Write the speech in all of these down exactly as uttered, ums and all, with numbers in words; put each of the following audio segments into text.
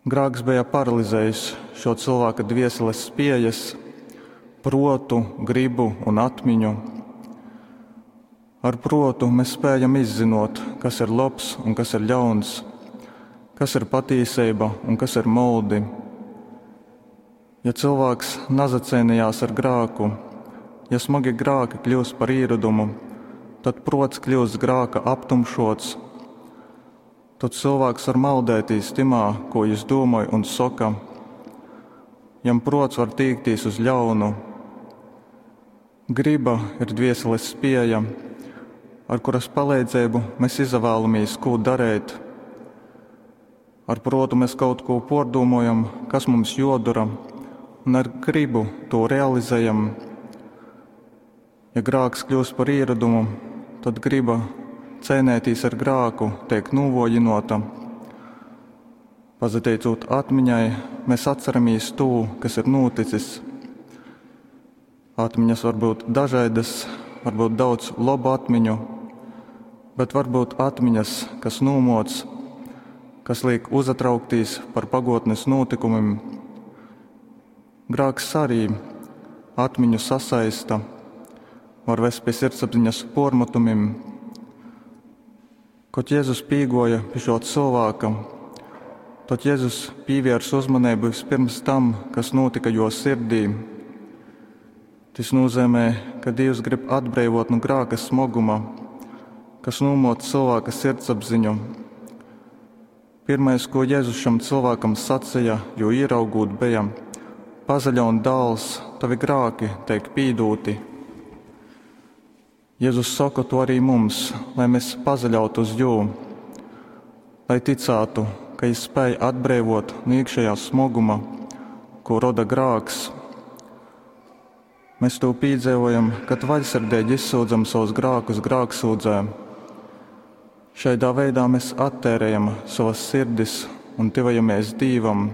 Grāks bija paralizējis šo cilvēka dvieseles spējas, protu, gribu un atmiņu. Ar protu mēs spējam izzinot, kas ir labs un kas ir ļauns, kas ir patiesība un kas ir moldi. Ja cilvēks nazacēnījās ar grāku, ja smagi grāki kļūst par īradumu, tad prots kļūst grāka aptumšots. Tad cilvēks var maldētīs timā, ko viņš domāja un soka. Jam prots var tīktīs uz ļaunu. Griba ir dvieseles spēja, ar kuras palīdzību mēs izvēlamies, ko darīt. Ar protu mēs kaut ko pārdomājam, kas mums jodara, un ar gribu to realizējam. Ja grāks kļūst par ieradumu, tad griba cēnētīs ar grāku tiek novojinota. Pazateicot atmiņai, mēs atceramies to, kas ir noticis. Atmiņas var būt dažādas, var būt daudz labu atmiņu, bet var būt atmiņas, kas nomoc, kas liek uzatrauktīs par pagotnes notikumiem. Grāks arī atmiņu sasaista, var vest pie sirdsapziņas pormatumiem. Kad Jēzus pīgoja pie šo cilvēka, tad Jēzus pīvērs uzmanību vispirms tam, kas notika jo sirdī. Tas nozīmē, ka Dievs grib atbrīvot no grāka smaguma, kas nomoc cilvēka sirdsapziņu. Pirmais, ko Jēzus šam cilvēkam sacīja, jo ieraugot bija: pazaļaun dāls, tavi grāki tiek pīdūti. Jēzus saka to arī mums, lai mēs pazaļautu uz jū, lai ticētu, ka viņš spēj atbrīvot no iekšējā smaguma, ko roda grāks. Mēs to piedzīvojam, kad vaļsirdīgi izsūdzam savus grākus grāksūdzē. Šādā veidā mēs attērējam savas sirdis un tuvojamies Dievam.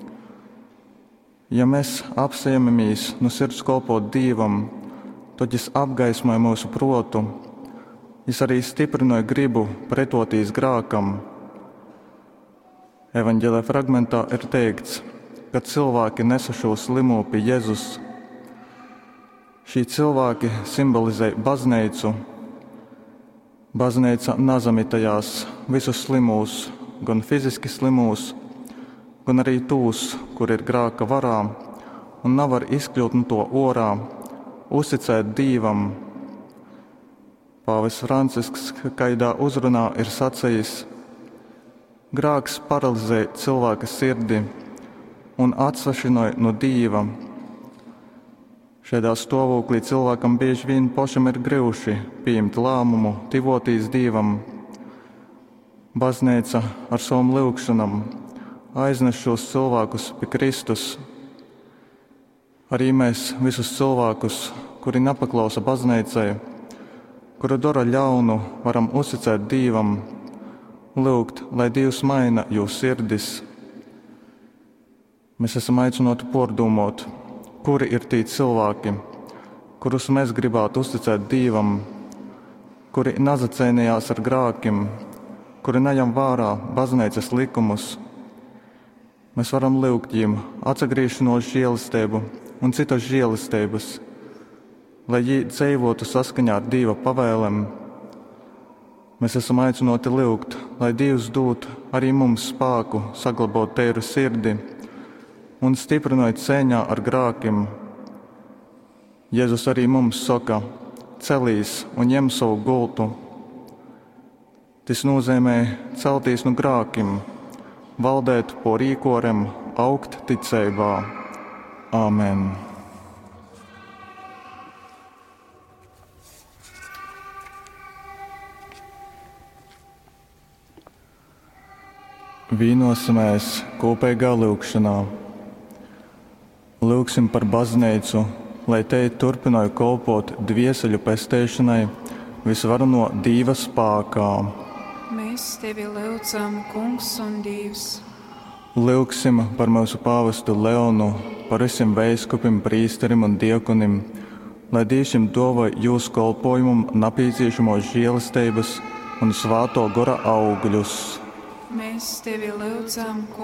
Ja mēs apsējamies no sirds kalpot Dievam, tad viņš apgaismoja mūsu protu, viņš arī stiprināja gribu pretotīs grākam. Evaņģēlē fragmentā ir teikts, ka cilvēki nesa šo slimo pie Jēzus. Šī cilvēki simbolizē baznīcu. Baznīca nazamitējās visus slimūs, gan fiziski slimūs, gan arī tūs, kur ir grāka varā un nav var izkļūt no to orā, uzticēt Dievam. Pāvests Francisks kaidā uzrunā ir sacījis: grāks paralizē cilvēka sirdi un atsvešinoja no Dieva. Šādā stāvoklī cilvēkam bieži vien pašam ir grūti pieņemt lēmumu, tuvoties Dievam. Baznīca ar savam lūgšanam aiznes šos cilvēkus pie Kristus. Arī mēs visus cilvēkus, kuri nepaklausa baznīcai, kuri dara ļaunu, varam uzticēt Dievam, lūgt, lai Dievs maina jūsu sirdis. Mēs esam aicināti pārdomāt, kuri ir tie cilvēki, kurus mēs gribētu uzticēt Dievam, kuri nazacēnījās ar grākiem, kuri neņem vērā baznīcas likumus. Mēs varam lūgt viņiem atsagriešanos žēlastību un citas žēlastības, lai viņi dzīvotu saskaņā ar Dieva pavēlēm. Mēs esam aicināti lūgt, lai Dievs dod arī mums spēku saglabāt tēru sirdi un stiprināt cīņā ar grākiem. Jēzus arī mums saka: celīs un ņem savu gultu. Tas nozīmē celties no grākiem, valdēt po rīkorem, augt ticībā. Āmen. Vienosimies kopīgā lūgšanā. Lūgsim par baznīcu, lai te turpinātu kalpot dvieseļu pestēšanai visvarano Dieva spēkā. Mēs tevi lūdzam, Kungs un Dievs. Lūgsim par mūsu pāvestu Leonu, par visiem veiskupim, prīsterim un diakonim, lai Dievs jums dāvā jūsu kalpojumam nepieciešamos žēlastības un svēto gara augļus. Mēs tevi lūdzam,